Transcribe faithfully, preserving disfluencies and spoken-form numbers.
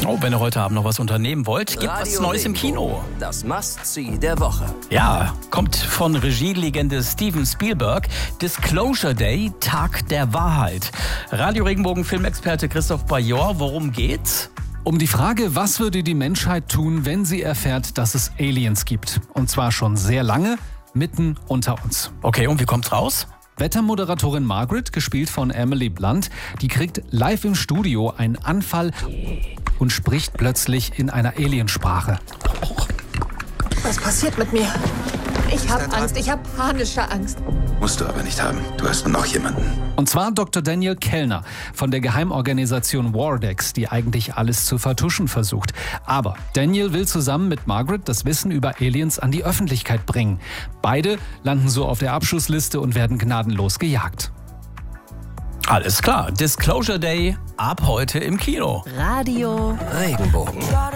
Oh, wenn ihr heute Abend noch was unternehmen wollt, gibt was Neues im Kino. Das Must-See der Woche. Ja, kommt von Regielegende Steven Spielberg. Disclosure Day, Tag der Wahrheit. Radio Regenbogen Filmexperte Christoph Bajor, worum geht's? Um die Frage, was würde die Menschheit tun, wenn sie erfährt, dass es Aliens gibt? Und zwar schon sehr lange, mitten unter uns. Okay, und wie kommt's raus? Wettermoderatorin Margaret, gespielt von Emily Blunt, die kriegt live im Studio einen Anfall und spricht plötzlich in einer Aliensprache. Was passiert mit mir? Ich habe Angst, ich habe panische Angst. Musst du aber nicht haben. Du hast noch jemanden. Und zwar Doktor Daniel Kellner von der Geheimorganisation Wardex, die eigentlich alles zu vertuschen versucht. Aber Daniel will zusammen mit Margaret das Wissen über Aliens an die Öffentlichkeit bringen. Beide landen so auf der Abschussliste und werden gnadenlos gejagt. Alles klar, Disclosure Day ab heute im Kino. Radio Regenbogen.